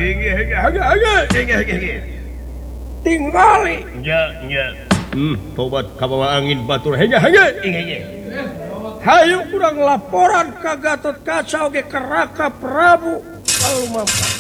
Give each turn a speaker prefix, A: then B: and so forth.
A: tinggali
B: tobat kabawa angin batur
A: hayu kurang laporan ka Gatot Kaca oge ke Raka Prabu kalau mampu